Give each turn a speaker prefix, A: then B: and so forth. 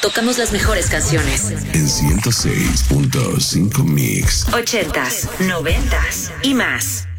A: Tocamos las mejores canciones.
B: En 106.5 Mix.
A: 80s, 90s y más.